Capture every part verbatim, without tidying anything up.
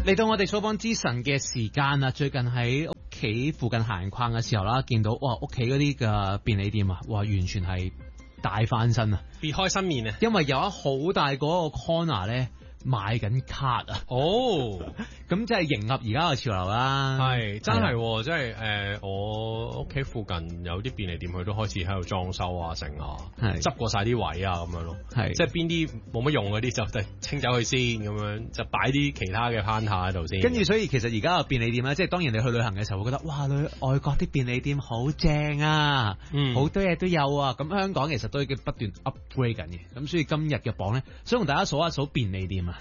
嚟到我哋數榜之神嘅時間啦，最近喺屋企附近閒逛嘅時候啦，見到哇屋企嗰啲嘅便利店啊，哇完全係大翻身啊， 別開新面啊， 因為有一好大嗰個 corner 咧賣緊卡啊， 哦， 咁即係迎合而家嘅潮流啦， 係真係，即係誒我屋企附近有啲便利店，佢都開始喺度裝修啊，成啊，執過晒啲位啊咁樣咯，係即係邊啲冇乜用嗰啲就清走佢先，咁樣就擺啲其他嘅攤下喺度先。跟住所以其實而家嘅便利店咧，即係當然你去旅行嘅時候會覺得哇，去外國啲便利店好正啊，嗯，好多嘢都有啊。咁香港其實都已經不斷 upgrade 緊嘅，咁所以今日嘅榜咧，想同大家數一數便利店啊。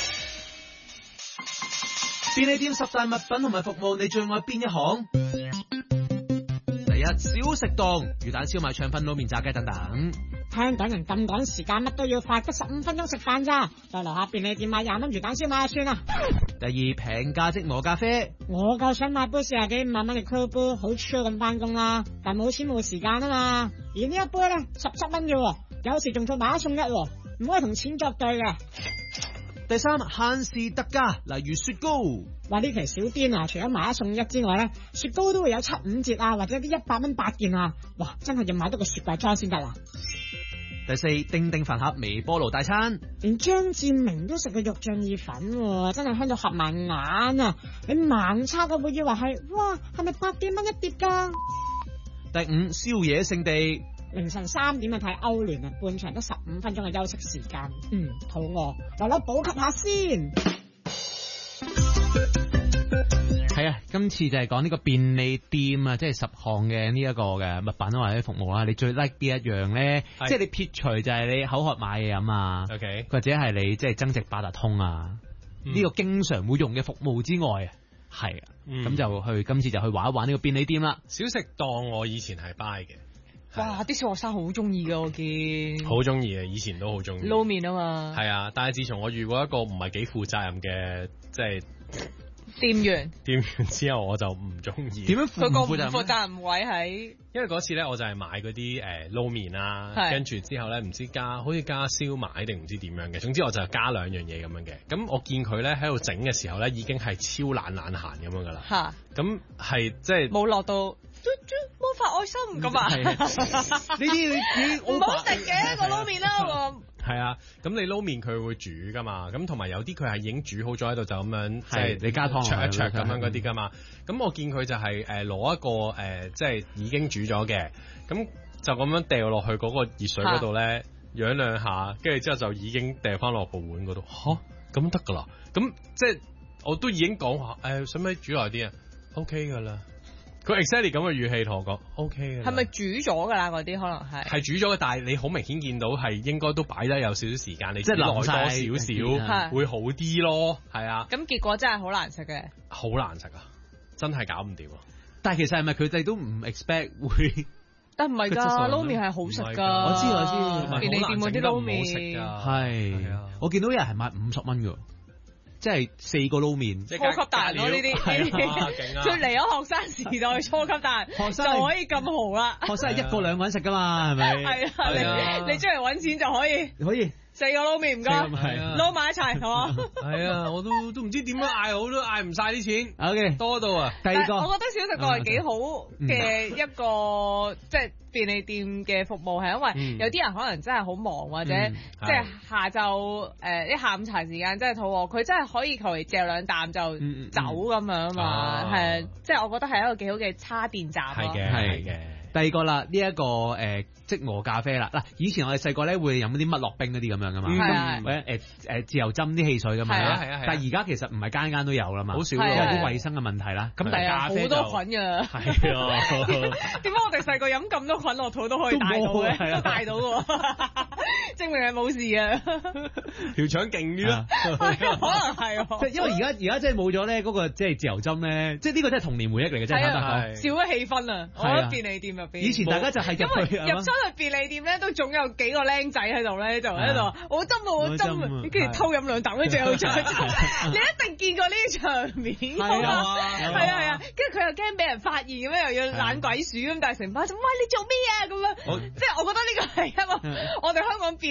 便利店十大物品同埋服務，你最愛邊一行？第一，小食檔，魚蛋燒賣、腸粉、撈麵、炸雞等等。 香港人咁趕時間，乜都要快，得十五分鐘食飯咋？在樓下便利店買廿蚊魚蛋燒賣就算啦。 第二，平價即磨咖啡。 我夠想買杯四十幾五萬蚊嘅 cold brew，好 chill 咁翻工啦。但冇錢冇時間啊嘛。而呢一杯咧十七蚊嘅，有時仲做買一送一，唔可以同錢作對嘅。 第三，限時特價，例如雪糕。 話呢期小癲啊，除咗買一送一之外咧，雪糕都會有七五折啊，或者啲一百蚊八件啊，哇，真係要買多個雪櫃裝先得啦。 第四，叮叮飯盒微波爐大餐， 連張志明都食過肉醬意粉，真係香到合埋眼啊！你盲測嘅會以為係，哇，係咪百幾蚊一碟噶？ 第五，宵夜聖地。 凌晨三點去睇歐聯啊，半場得十五分鐘嘅休息時間，嗯，肚餓，留留補給下先。 係啊，今次就係講呢個便利店啊，即係十項嘅呢一個嘅物品或者服務啦。你最 like 邊一樣咧？即係你撇除就係你口渴買嘢飲啊， okay. 或者係你即係增值八達通啊，呢、嗯、個經常會用嘅服務之外啊，係啊，咁、嗯、就去今次就去玩一玩呢個便利店啦。 小食檔我以前係 buy 嘅。 哇！啲小學生好中意噶，我見好中意啊，以前都好中意撈麵啊嘛。 係啊，但係自從我遇過一個唔係幾負責任嘅，即係店員， 店員之後我就唔中意。 點樣負唔負責任？ 負責任位喺， 因為嗰次咧，我就係買嗰啲誒撈麵啦，跟住之後咧唔知加，好似加燒賣定唔知點樣嘅。總之我就加兩樣嘢咁樣嘅。咁我見佢咧喺度整嘅時候咧，已經係超懶懶閒咁樣噶啦。吓，咁係即係冇落到。魔法愛心咁啊！ 呢啲你唔好食嘅個撈麵啦。 係啊，咁你撈麵佢會煮噶嘛？咁同埋有啲佢係已經煮好咗喺度，就咁樣即係你加湯焯一焯咁樣嗰啲噶嘛？咁我見佢就係誒攞一個誒、呃、即係已經煮咗嘅，咁就咁樣掉落去嗰個熱水嗰度咧，揚兩下，跟住之後就已經掉翻落個碗嗰度。吓，咁得噶啦？咁即係我都已經講話誒，使唔使煮耐啲啊 ？OK 噶啦。佢 exactly 咁嘅語氣同我講 OK 嘅， 係咪煮咗噶啦？嗰啲可能係係煮咗嘅，但係你好明顯見到係應該都擺得有少少時間，你即係留多少少會好啲咯，係啊。 咁結果真係好難食嘅， 好難食啊！真係搞唔掂啊！ 但係其實係咪佢哋都唔 expect 會？ 但唔係㗎，撈麵係好食㗎。 我知我知， 便利店嗰啲撈麵係我見到有人係賣五十蚊㗎。即係四個撈麵， 初級達人咯呢啲，佢嚟咗學生時代初級達人，學生就可以咁豪啦。 學生係一個兩個人食噶嘛，係咪？ 係啊，你你出嚟揾錢就可以， 可以四個撈麵唔該，撈埋一齊係嘛？ 係啊，我都都唔知點樣嗌好，都嗌唔晒啲錢。 O K， 多到啊！ 第二個，我覺得小食檔係幾好嘅一個即係便利店嘅服務，係因為有啲人可能真係好忙，或者即係下晝誒啲下午茶時間真係肚餓，佢真係可以求其嚼兩啖就走咁樣啊嘛，係即係我覺得係一個幾好嘅叉電站咯。 係嘅，係嘅。 第二個啦，呢、這、一個誒、呃、即磨咖啡啦。嗱，以前我哋細個咧會飲啲乜樂冰嗰啲咁樣噶嘛，或者誒誒自由斟啲汽水噶嘛。係啊係啊。但係而家其實唔係間間都有啦嘛，好少，有啲衞生嘅問題啦。咁但係咖啡就好多菌㗎。係啊。點解我哋細個飲咁多菌落肚都可以大到嘅？都大到喎，證明係冇事啊。 條腸勁啲咯， 可能係。 即係因為而家而家即係冇咗咧嗰個即係自由斟咧，即係呢個真係童年回憶嚟嘅，真係。 少咗氣氛啊！我覺得便利店以前大家就係入去， 入咗去便利店咧，都總有幾個僆仔喺度咧，就喺度我斟啊我斟啊，跟住偷飲兩啖，跟住又再斟。你一定見過呢啲場面㗎嘛？係啊係啊，跟住佢又驚俾人發現咁樣，又要懶鬼鼠咁，但係成班就喂你做咩啊咁樣？即係我覺得呢個係因為我哋香港便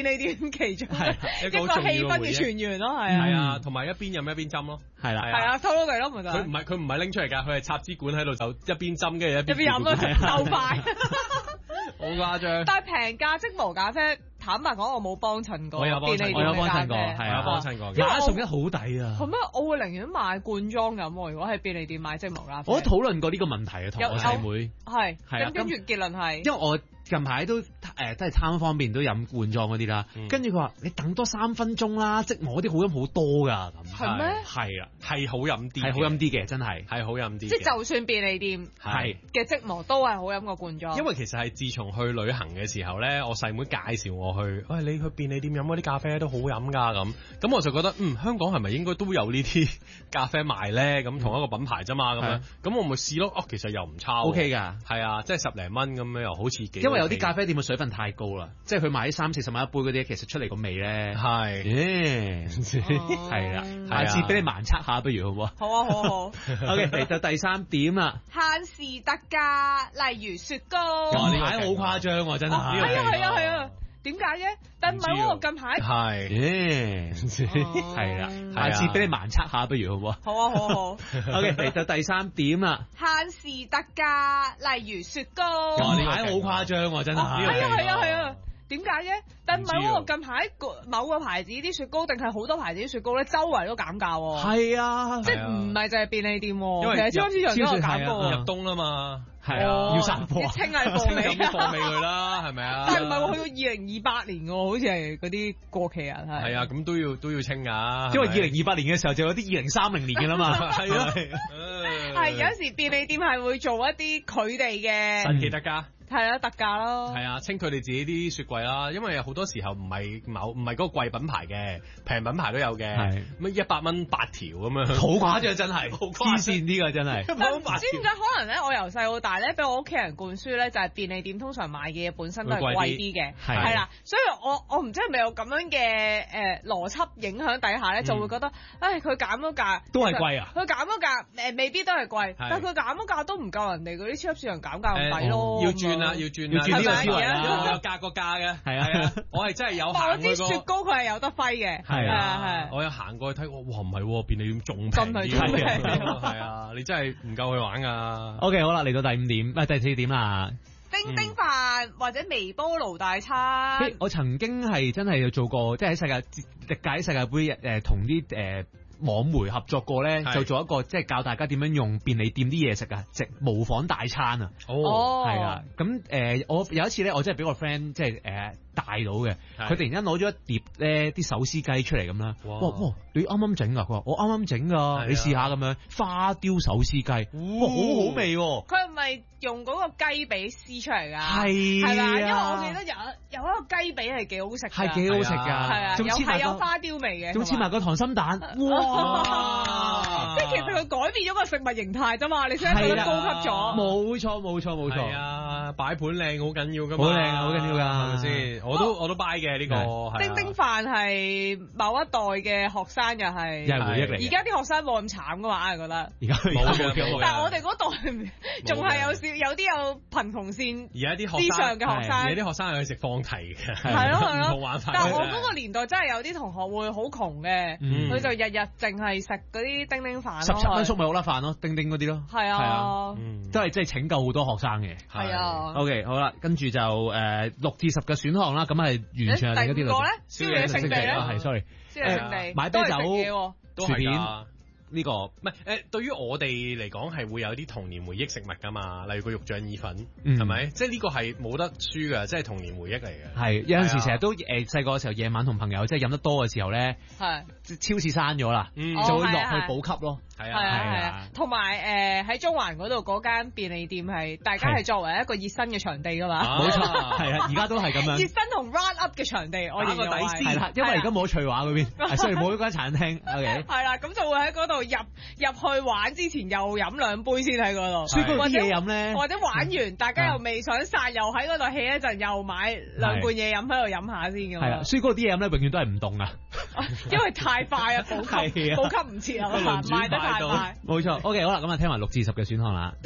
便利店其中一個氣氛嘅傳員咯，係啊。 係啊，同埋一邊飲一邊斟咯， 係啦， 係啊，偷偷地咯，咪就佢唔係佢唔係拎出嚟㗎，佢係插支管喺度就一邊斟跟住一邊一邊飲咯，鬥快， 好誇張。 但係平價即磨咖啡，坦白講我冇幫襯過， 我有幫襯， 我有幫襯過，係啊， 幫襯過， 買一送一好抵啊。 係咩？我會寧願買罐裝咁喎，如果喺便利店買即磨咖啡。 我討論過呢個問題啊，同我細妹係， 係啊， 咁跟住結論係， 因為我近排都誒都係貪方便都飲罐裝嗰啲啦，跟住佢話你等多三分鐘啦，即磨啲好飲好多㗎咁。 係咩？ 係啊， 係好飲啲， 係好飲啲嘅，真係係好飲啲。 即就算便利店係嘅即磨都係好飲過罐裝。 因為其實係自從去旅行嘅時候咧，我細妹介紹我去，喂，你去便利店飲嗰啲咖啡都好飲㗎咁，咁我就覺得嗯香港係咪應該都有呢啲咖啡賣咧？咁同一個品牌啫嘛，咁樣咁我咪試咯。哦，其實又唔差 ，O K 㗎， 係啊，即係十零蚊咁樣又好似幾。 因為有啲咖啡店嘅水分太高啦，即係佢賣啲三四十蚊一杯嗰啲，其實出嚟個味咧係， 係啦，下次俾你盲測下不如好唔好？ 好啊，好好。 O K，嚟到第三點啦， 限時特價，例如雪糕。 哇！呢排好誇張喎，真係。 係啊係啊係啊！點解嘅？但唔係喎，近排係， 係啦，下次俾你盲測下不如好唔好？ 好啊，好好。 O K，嚟到第三點啦， 限時特價，例如雪糕。 哇！呢排好誇張喎，真係。 係啊係啊係啊！點解嘅？但唔係喎，近排某個牌子啲雪糕，定係好多牌子啲雪糕咧，周圍都減價喎。 係啊， 即係唔係就係便利店喎？ 因為其實超級市場都有減過。 入冬啦嘛， 係啊，要散貨， 清係貨尾， 清貨尾佢啦，係咪啊？ 但係唔係喎？去到二零二八年喎，好似係嗰啲過期人係。 係啊，咁都要都要清㗎。 因為二零二八年嘅時候就有啲二零三零年嘅啦嘛。 係咯， 係有時便利店係會做一啲佢哋嘅神奇特價。 係啊，特價咯。 係啊，清佢哋自己啲雪櫃啦，因為好多時候唔係某唔係嗰個貴品牌嘅，平品牌都有嘅。係乜一百蚊八條咁樣， 好誇張真係，黐線啲㗎真係。 但唔知點解可能咧，我由細到大咧，俾我屋企人灌輸咧，就係便利店通常買嘅嘢本身都係貴啲嘅，係啦。所以我我唔知係咪有咁樣嘅誒邏輯影響底下咧，就會覺得，唉，佢減咗價都係貴啊！ 佢減咗價誒，未必都係貴，但係佢減咗價都唔夠人哋嗰啲超級市場減價咁抵咯。 要轉啦，要轉啦， 要轉呢個思維啦，有價個價嘅，係啊，我係真係有行過。 我知雪糕佢係有得揮嘅， 係啊係。 我有行過去睇，哇唔係，便利店仲平啲，係啊，你真係唔夠去玩㗎。 OK，好啦，嚟到第五點，唔係第四點啦。 叮叮飯或者微波爐大餐。 我曾經係真係有做過，即係喺世界歷屆世界盃誒同啲誒網媒合作過咧，就做一個即係教大家點樣用便利店啲嘢食啊，食模仿大餐啊。 哦， 係啊，咁誒我有一次咧，我真係俾個 friend 即係誒帶到嘅，佢突然間攞咗一碟咧啲手撕雞出嚟咁啦。哇哇，你啱啱整啊？佢話我啱啱整㗎，你試下咁樣花雕手撕雞，哇好好味喎！ 佢係咪用嗰個雞髀撕出嚟㗎？ 係係啦，因為我記得有有一個雞髀係幾好食， 係幾好食㗎， 係啊， 仲有係有花雕味嘅， 仲黐埋個溏心蛋，哇！ 即係其實佢改變咗個食物形態啫嘛，你先覺得高級咗。 冇錯冇錯冇錯， 係啊，擺盤靚好緊要㗎嘛， 好靚好緊要㗎， 係咪先？我都我都 buy 嘅呢個。 叮叮飯係某一代嘅學生又係， 又係回憶嚟。 而家啲學生冇咁慘㗎嘛，我覺得。 而家冇嘅， 但係我哋嗰代仲係有少有啲有貧窮線而家啲學之上嘅學生， 而家啲學生係去食放題嘅， 係咯係咯。 唔同玩法。 但係我嗰個年代真係有啲同學會好窮嘅，佢就日日淨係食嗰啲叮叮飯， 十七蚊粟米好粒飯咯，叮叮嗰啲咯。 係啊， 都係即係拯救好多學生嘅。 係啊。 OK，好啦，跟住就誒六至十嘅選項啦，咁係完全係另一啲類。 第五個咧，宵夜勝地咧， 係 sorry， 宵夜勝地買啤酒、薯片呢個， 唔係誒。對於我哋嚟講係會有啲童年回憶食物㗎嘛，例如個肉醬意粉，係咪？即係呢個係冇得輸㗎，即係童年回憶嚟嘅。係有陣時成日都誒細個嘅時候，夜晚同朋友即係飲得多嘅時候咧， 係超市閂咗啦，就會落去補給咯。 係啊係啊，同埋誒喺中環嗰度嗰間便利店係大家係作為一個熱身嘅場地㗎嘛。 冇錯，係啊，而家都係咁樣。 熱身同 run up 嘅場地，我認為係啦，因為而家冇翠華嗰邊，所以冇嗰間餐廳。OK， 係啦，咁就會喺嗰度入入去玩之前又飲兩杯先喺嗰度， 雪糕啲嘢飲咧， 或者玩完大家又未想散，又喺嗰度 hea 一陣，又買兩罐嘢飲喺度飲下先㗎嘛。係啊， 雪糕啲嘢飲咧，永遠都係唔凍啊， 因為太快啊，補給補給唔切啊嘛，賣得太快。 冇錯。OK，好啦，咁啊聽埋六至十嘅選項啦。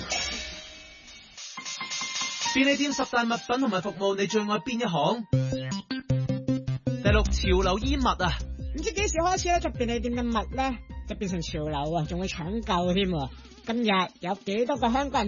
便利店十大物品同埋服務，你最愛邊一項？ 第六，潮流衣物啊， 唔知幾時開始咧，着便利店嘅物咧就變成潮流啊，仲會搶購添。今日有幾多個香港人